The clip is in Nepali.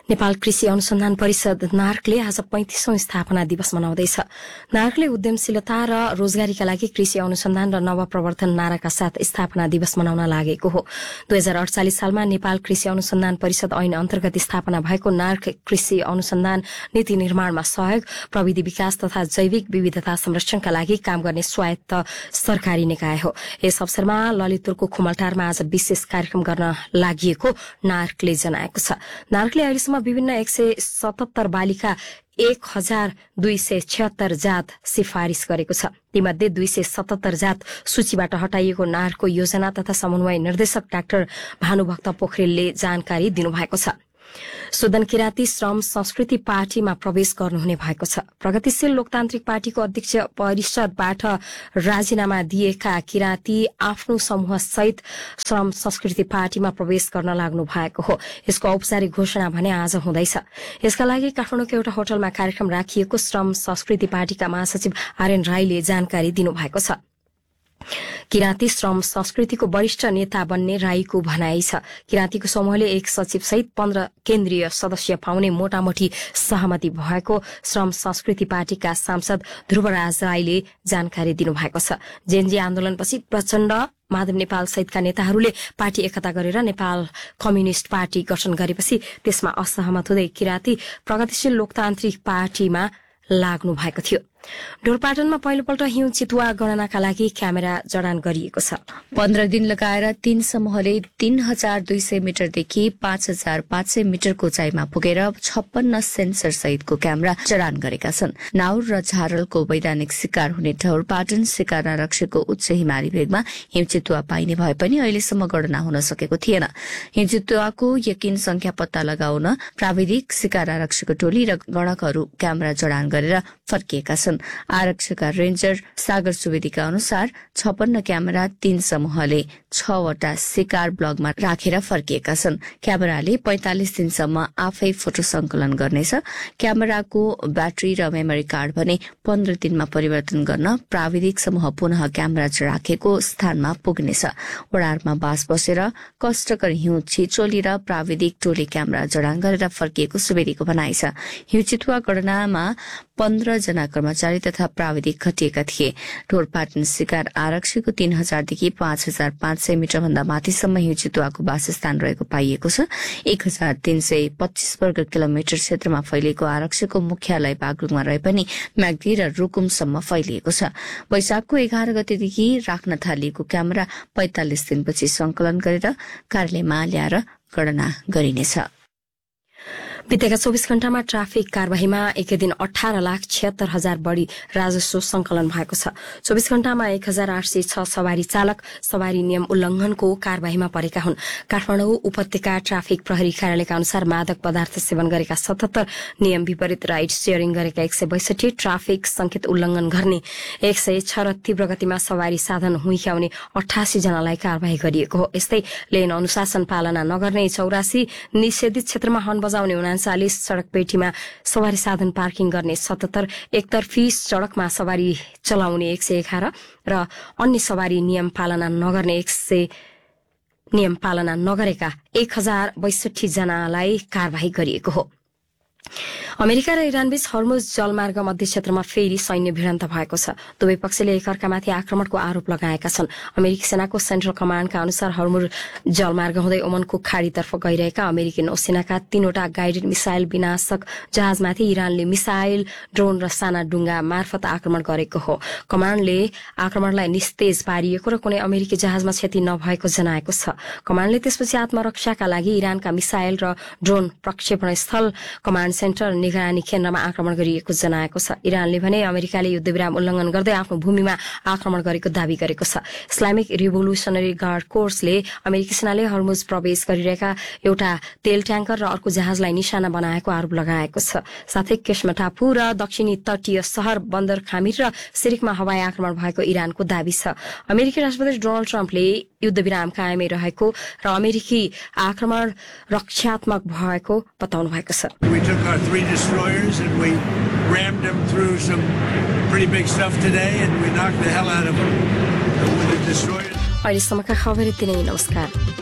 नेपाल कृषि अनुसन्धान परिषद नार्कले आज 35औं स्थापना दिवस मनाउँदैछ। नार्कले उद्यमशीलता र रोजगारीका लागि कृषि अनुसन्धान र नवप्रवर्धन नाराका साथ स्थापना दिवस मनाउन लागेको हो। 2048 सालमा नेपाल कृषि अनुसन्धान परिषद ऐन अन्तर्गत स्थापना भएको नार्क कृषि अनुसन्धान नीति निर्माणमा सहयोग, प्रविधि विकास तथा जैविक विविधता संरक्षणका लागि काम गर्ने स्वायत्त सरकारी निकाय हो। यस अवसरमा ललितपुरको खुमलटारमा आज विशेष कार्यक्रम गर्न लागि नार्कले जनाएको छ। नार्कले अहिलेसम्म विभिन्न 177 बालिका 1276 जात सिफारिश गरेको छ। तीमध्ये 277 जात सूचीबाट हटाइएको नार्कको योजना तथा समन्वय निर्देशक डाक्टर भानुभक्त पोखरेलले जानकारी दिनुभएको छ। सुदन किराती श्रम संस्कृति पार्टीमा प्रवेश गर्नुहुने भएको छ। प्रगतिशील लोकतान्त्रिक पार्टीको अध्यक्ष परिषदबाट राजीनामा दिएका किराती आफ्नो समूह सहित श्रम संस्कृति पार्टीमा प्रवेश गर्न लाग्नु भएको हो। यसको औपचारिक घोषणा भने आज हुँदैछ। यसका लागि काठमाडौँको एउटा होटलमा कार्यक्रम राखिएको श्रम संस्कृति पार्टीका महासचिव आर्यन राईले जानकारी दिनुभएको छ। किराती श्रम संस्कृतिको वरिष्ठ नेता बन्ने राईको भनाई छ। किरातीको समूहले एक सचिव सहित 15 केन्द्रीय सदस्य पाउने मोटामोटी सहमति भएको श्रम संस्कृति पार्टीका सांसद ध्रुवराज राईले जानकारी दिनुभएको छ। जेएनजी आन्दोलनपछि प्रचण्ड, माधव नेपाल सहितका नेताहरूले पार्टी एकता गरेर नेपाल कम्युनिष्ट पार्टी गठन गरेपछि त्यसमा असहमत हुँदै किराती प्रगतिशील लोकतान्त्रिक पार्टीमा लाग्नु भएको थियो। ढोरपाटनमा पहिलोपल्ट हिउँ चितुवा गणनाका लागि क्यामेरा जडान गरिएको छ। 15 दिन लगाएर 3 समूहले 3200 मिटरदेखि 5500 मिटरको उचाइमा पुगेर 56 सेन्सर सहितको क्यामेरा जडान गरेका छन्। नाउर र झारलको वैधानिक शिकार हुने ढोरपाटन शिकार आरक्षीको उच्च हिमाली भेगमा हिउँ चितुवा पाइने भए पनि अहिलेसम्म गणना हुन सकेको थिएन। हिउँ चितुवाको यकिन संख्या पत्ता लगाउन प्राविधिक शिकार आरक्षीको टोली र गणकहरू क्यामेरा जडान गरेर फर्किएका छन्। आरक्षका रेन्जर सागर सुवेदीका अनुसार 56 क्यामेरा 3 समूहले 6 वटा शिकार ब्लगमा राखेर फर्किएका छन्। क्यामेराले 45 दिनसम्म आफै फोटो संकलन गर्नेछ। क्यामेराको ब्याट्री र मेमोरी कार्ड भने 15 दिनमा परिवर्तन गर्न प्राविधिक समूह पुनः क्यामेरा राखेको स्थानमा पुग्नेछ। वडारमा बास बसेर कष्टकर हिउँ छिचोली र प्राविधिक टोली क्यामेरा जडान गरेर फर्किएको सुवेदीको भनाइ छ। हिउँ चितुवा गणनामा 15 जना कर्मचारी तथा प्राविधिक खटिएका थिए। ढोरपाटन शिकार आरक्षीको 3000 देखि 5500 मिटर भन्दा माथिसम्म हिउँ चितुवाको वासस्थान रहेको पाइएको छ। 1325 वर्ग किलोमिटर क्षेत्रमा फैलिएको आरक्षीको मुख्यालय बागलुङमा रहे पनि म्याग्दी र रुकुमसम्म फैलिएको छ। वैशाखको 11 गतेदेखि राख्न थालिएको क्यामेरा 45 दिनपछि संकलन गरेर कार्यालयमा ल्याएर गणना गरिनेछ। बितेका 24 घण्टामा ट्राफिक कार्यवाहीमा एकै दिन 18,76,000 बढ़ी राजस्व संकलन भएको छ। 24 घण्टामा 1,806 सवारी चालक सवारी नियम उल्लंघनको कार्यवाहीमा परेका हुन्। काठमाडौँ उपत्यका ट्राफिक प्रहरी कार्यालयका अनुसार मादक पदार्थ सेवन गरेका 77, नियम विपरीत राइड शेयरिङ गरेका 162, ट्राफिक संकेत उल्लंघन गर्ने 106 र तीव्र गतिमा सवारी साधन हुइक्याउने 88 जनालाई कार्यवाही गरिएको हो। यस्तै लेन अनुशासन पालना नगर्ने 84, निषेधित क्षेत्रमा हर्न बजाउने 39, सड़क पेटीमा सवारी साधन पार्किङ गर्ने 77, एकतर्फी सड़कमा सवारी चलाउने 111 र अन्य सवारी नियम पालना नगरेका 1062 जनालाई कार्यवाही गरिएको हो। अमेरिका र इरानबीच हर्मुज जलमार्ग मध्य क्षेत्रमा फेरि सैन्य भिडन्त भएको छ। दुवै पक्षले एकअर्कामाथि आक्रमणको आरोप लगाएका छन्। अमेरिकी सेनाको सेन्ट्रल कमाण्डका अनुसार हर्मुज जलमार्ग हुँदै ओमनको खाड़ीतर्फ गइरहेका अमेरिकी नौसेनाका 3वटा गाइडेड मिसाइल विनाशक जहाजमाथि इरानले मिसाइल, ड्रोन र साना डुङ्गा मार्फत आक्रमण गरेको हो। कमाण्डले आक्रमणलाई निस्तेज पारिएको र कुनै अमेरिकी जहाजमा क्षति नभएको जनाएको छ। कमाण्डले त्यसपछि आत्मरक्षाका लागि इरानका मिसाइल र ड्रोन प्रक्षेपण स्थल, कमाण्ड सेन्टर, निगरानी केन्द्रमा आक्रमण गरिएको जनाएको छ। इरानले भने अमेरिकाले युद्धविराम उल्लंघन गर्दै आफ्नो भूमिमा आक्रमण गरेको दावी गरेको छ। इस्लामिक रिभोल्युसनरी गार्ड कोर्सले अमेरिकी सेनाले हर्मुज प्रवेश गरिरहेका एउटा तेल ट्याङ्कर र अर्को जहाजलाई निशाना बनाएको आरोप लगाएको छ। साथै केशमा टापु र दक्षिणी तटीय शहर बन्दर खामिर र सिरिकमा हवाई आक्रमण भएको इरानको दावी छ। अमेरिकी राष्ट्रपति डोनाल्ड ट्रम्पले युद्धविराम कायमै रहेको र अमेरिकी आक्रमण रक्षात्मक भएको बताउनु भएको छ। Our 3 destroyers and we rammed them through some pretty big stuff today and we knocked the hell out of them with the destroyers. अहिलेसम्मका खबर यति नै। नमस्कार।